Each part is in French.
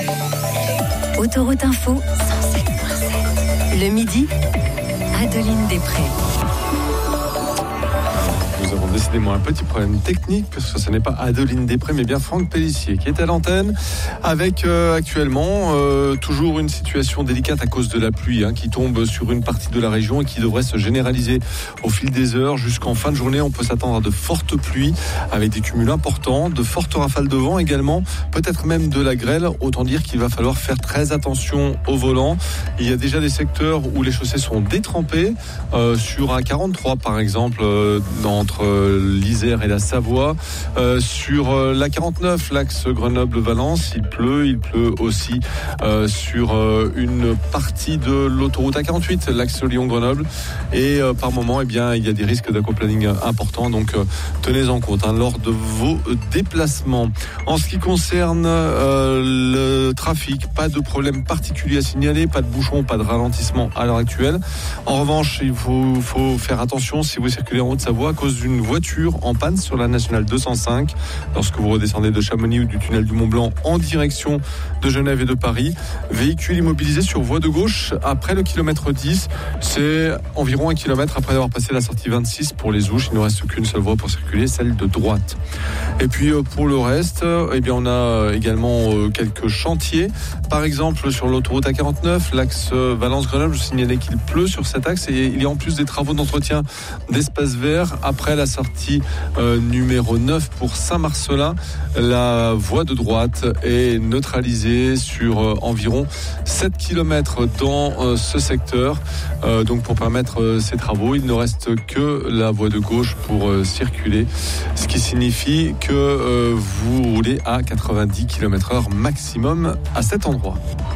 Autoroute Info 107.7. Le midi, Adeline Després. Nous avons décidément un petit problème technique parce que ce n'est pas Adeline Després mais bien Franck Pellissier qui est à l'antenne avec actuellement toujours une situation délicate à cause de la pluie qui tombe sur une partie de la région et qui devrait se généraliser au fil des heures jusqu'en fin de journée. On peut s'attendre à de fortes pluies avec des cumuls importants, de fortes rafales de vent également, peut-être même de la grêle. Autant dire qu'il va falloir faire très attention au volant. Il y a déjà des secteurs où les chaussées sont détrempées, sur A43 par exemple, entre l'Isère et la Savoie. Sur la 49, l'axe Grenoble-Valence, il pleut aussi sur une partie de l'autoroute A48, l'axe Lyon-Grenoble. Et par moment, il y a des risques d'aquaplaning importants. Donc tenez en compte lors de vos déplacements. En ce qui concerne le trafic, pas de problème particulier à signaler, pas de bouchons, pas de ralentissement à l'heure actuelle. En revanche, il faut faire attention si vous circulez en Haute-Savoie à cause d'une voiture en panne sur la nationale 205 lorsque vous redescendez de Chamonix ou du tunnel du Mont-Blanc en direction de Genève et de Paris. Véhicule immobilisé sur voie de gauche après le kilomètre 10. C'est environ 1 kilomètre après avoir passé la sortie 26 pour les Ouches. Il ne reste qu'une seule voie pour circuler, celle de droite. Et puis pour le reste, on a également quelques chantiers. Par exemple sur l'autoroute A49, l'axe Valence-Grenoble, je signalais qu'il pleut sur cet axe et il y a en plus des travaux d'entretien d'espace vert après la sortie numéro 9 pour Saint-Marcellin. La voie de droite est neutralisée sur environ 7 km dans ce secteur. Donc pour permettre ces travaux, il ne reste que la voie de gauche pour circuler, ce qui signifie que vous roulez à 90 km/h maximum à cet endroit.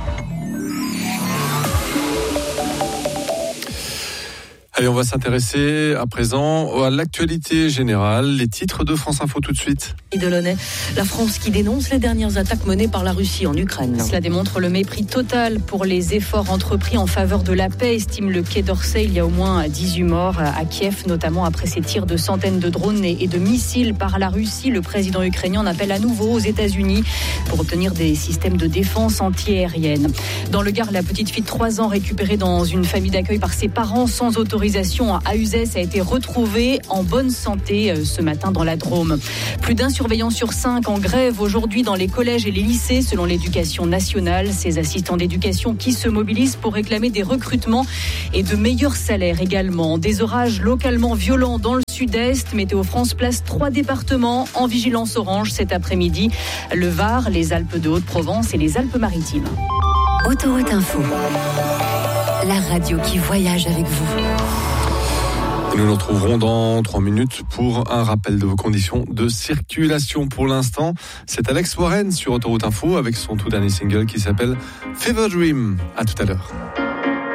Allez, on va s'intéresser à présent à l'actualité générale. Les titres de France Info tout de suite. Delaunay, la France qui dénonce les dernières attaques menées par la Russie en Ukraine. Cela démontre le mépris total pour les efforts entrepris en faveur de la paix, estime le Quai d'Orsay. Il y a au moins 18 morts à Kiev, notamment après ces tirs de centaines de drones et de missiles par la Russie. Le président ukrainien appelle à nouveau aux États-Unis pour obtenir des systèmes de défense anti-aérienne. Dans le Gard, la petite fille de 3 ans récupérée dans une famille d'accueil par ses parents sans autorisation à Uzès a été retrouvée en bonne santé ce matin dans la Drôme. Plus d'un surveillant sur 5 en grève aujourd'hui dans les collèges et les lycées selon l'éducation nationale. Ces assistants d'éducation qui se mobilisent pour réclamer des recrutements et de meilleurs salaires également. Des orages localement violents dans le sud-est. Météo France place 3 départements en vigilance orange cet après-midi. Le Var, les Alpes de Haute-Provence et les Alpes-Maritimes. Autoroute Info, la radio qui voyage avec vous. Nous nous retrouverons dans 3 minutes pour un rappel de vos conditions de circulation. Pour l'instant, c'est Alex Warren sur Autoroute Info avec son tout dernier single qui s'appelle Fever Dream. À tout à l'heure.